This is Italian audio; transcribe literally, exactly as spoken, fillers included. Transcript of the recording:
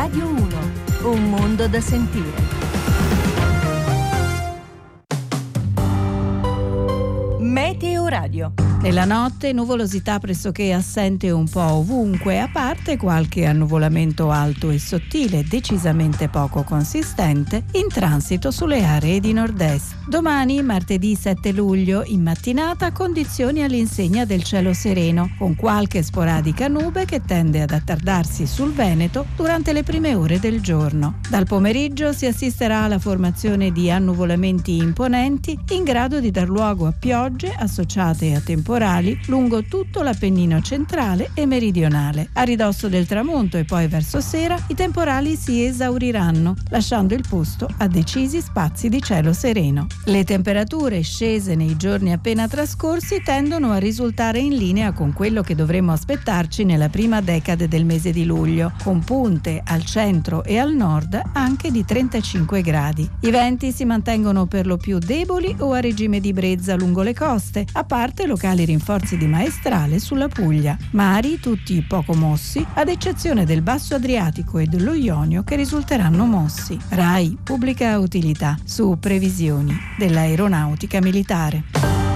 Radio uno, un mondo da sentire. Meteo Radio. Nella notte nuvolosità pressoché assente un po' ovunque, a parte qualche annuvolamento alto e sottile, decisamente poco consistente, in transito sulle aree di nord-est. Domani, martedì sette luglio, in mattinata condizioni all'insegna del cielo sereno, con qualche sporadica nube che tende ad attardarsi sul Veneto durante le prime ore del giorno. Dal pomeriggio si assisterà alla formazione di annuvolamenti imponenti in grado di dar luogo a piogge associate a temporali lungo tutto l'Appennino centrale e meridionale. A ridosso del tramonto e poi verso sera i temporali si esauriranno, lasciando il posto a decisi spazi di cielo sereno. Le temperature scese nei giorni appena trascorsi tendono a risultare in linea con quello che dovremmo aspettarci nella prima decade del mese di luglio, con punte al centro e al nord anche di trentacinque gradi. I venti si mantengono per lo più deboli o a regime di brezza lungo le coste, a parte locali rinforzi di maestrale sulla Puglia. Mari tutti poco mossi, ad eccezione del Basso Adriatico e dello Ionio che risulteranno mossi. RAI Pubblica Utilità su previsioni dell'aeronautica militare.